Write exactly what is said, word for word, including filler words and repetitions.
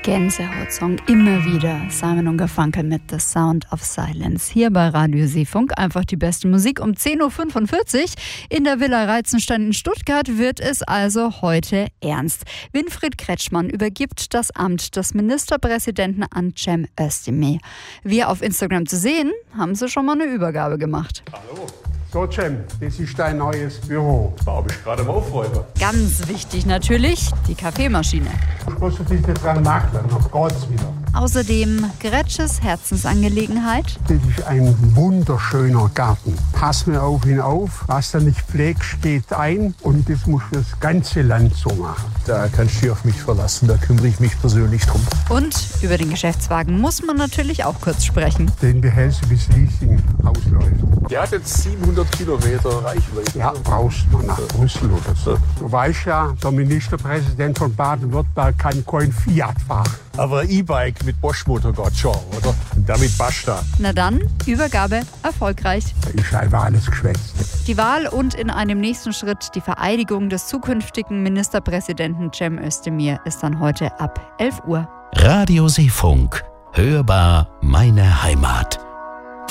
Gänsehautsong immer wieder. Simon und Garfunkel mit The Sound of Silence. Hier bei Radio Seefunk einfach die beste Musik um zehn Uhr fünfundvierzig. In der Villa Reizenstein in Stuttgart wird es also heute ernst. Winfried Kretschmann übergibt das Amt des Ministerpräsidenten an Cem Özdemir. Wir auf Instagram zu sehen, haben sie schon mal eine Übergabe gemacht. Hallo. So, Cem, das ist dein neues Büro. Da habe ich gerade mal Aufräumen. Ganz wichtig natürlich, die Kaffeemaschine. Musst du dich nicht dran nageln, noch geht's wieder. Außerdem Gretsches Herzensangelegenheit. Das ist ein wunderschöner Garten. Pass mir auf ihn auf. Was du nicht pflegst, geht ein. Und das musst du das ganze Land so machen. Da kannst du dich auf mich verlassen, da kümmere ich mich persönlich drum. Und über den Geschäftswagen muss man natürlich auch kurz sprechen. Den behältst du, bis Leasing ausläuft. Der hat jetzt siebenhundert Kilometer Reichweite. Ja, brauchst du nach Brüssel oder so. Du weißt ja, der Ministerpräsident von Baden-Württemberg kann kein Fiat fahren. Aber E-Bike mit Bosch-Motor geht schon, oder? Und damit basta. Na dann, Übergabe erfolgreich. Da ist einfach alles geschwätzt. Die Wahl und in einem nächsten Schritt die Vereidigung des zukünftigen Ministerpräsidenten Cem Özdemir ist dann heute ab elf Uhr. Radio Seefunk. Hörbar meine Heimat.